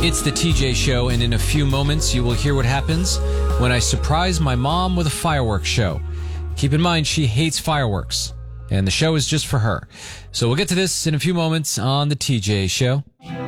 It's the TJ Show, and in a few moments, you will hear what happens when I surprise my mom with a fireworks show. Keep in mind, she hates fireworks, and the show is just for her. So we'll get to this in a few moments on the TJ Show.